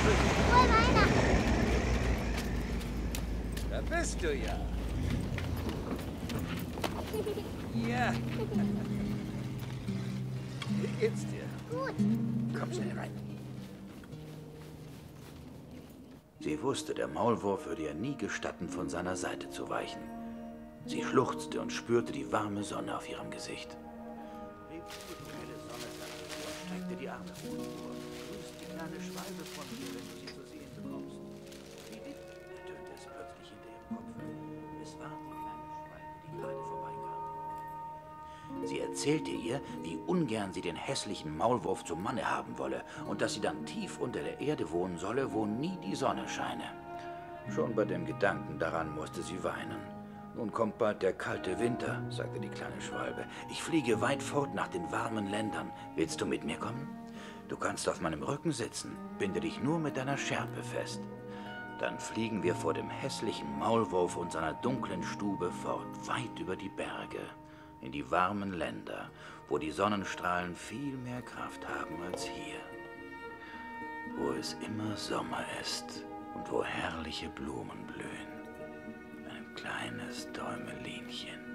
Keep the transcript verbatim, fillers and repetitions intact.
Frohe Weihnachten! Da bist du ja. Ja. Wie geht's dir? Gut. Komm schnell rein. Sie wusste, der Maulwurf würde ihr nie gestatten, von seiner Seite zu weichen. Sie schluchzte und spürte die warme Sonne auf ihrem Gesicht. Lebte die helle Sonne und streckte die Arme hoch vor. Grüßt die kleine Schwalbe von dir, wenn du sie zu sehen bekommst. Wie dick, ertönte es plötzlich hinter ihrem Kopf. Es war die kleine Schwalbe, die gerade vorbeikam. Sie erzählte ihr, wie ungern sie den hässlichen Maulwurf zum Manne haben wolle und dass sie dann tief unter der Erde wohnen solle, wo nie die Sonne scheine. Schon bei dem Gedanken daran musste sie weinen. Nun kommt bald der kalte Winter, sagte die kleine Schwalbe. Ich fliege weit fort nach den warmen Ländern. Willst du mit mir kommen? Du kannst auf meinem Rücken sitzen, binde dich nur mit deiner Schärpe fest. Dann fliegen wir vor dem hässlichen Maulwurf und seiner dunklen Stube fort, weit über die Berge, in die warmen Länder, wo die Sonnenstrahlen viel mehr Kraft haben als hier. Wo es immer Sommer ist und wo herrliche Blumen blühen. Ein kleines Däumelinchen.